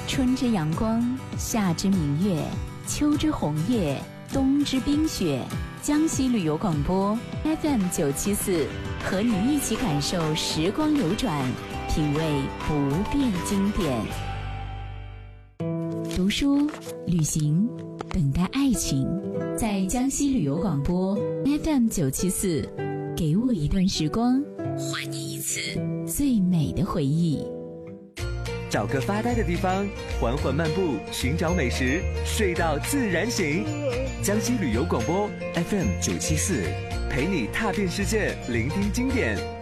春之阳光，夏之明月，秋之红叶，冬之冰雪。江西旅游广播 FM974，和你一起感受时光流转，品味不变经典。读书、旅行、等待爱情，在江西旅游广播 FM974，给我一段时光，还你一次最美的回忆。 找个发呆的地方，缓缓漫步，寻找美食，睡到自然醒。江西旅游广播 FM974，陪你踏遍世界，聆听经典。